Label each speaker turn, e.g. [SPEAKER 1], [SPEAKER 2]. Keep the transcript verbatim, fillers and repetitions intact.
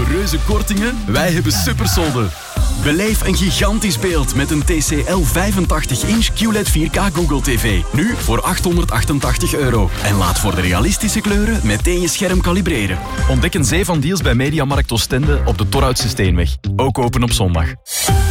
[SPEAKER 1] reuze kortingen? Wij hebben supersolden. Beleef een gigantisch beeld met een T C L vijfentachtig inch Q L E D vier K Google T V. Nu voor achthonderdachtentachtig euro. En laat voor de realistische kleuren meteen je scherm kalibreren.
[SPEAKER 2] Ontdek een zee van deals bij Mediamarkt Oostende op de Torhoutse Steenweg. Ook open op zondag.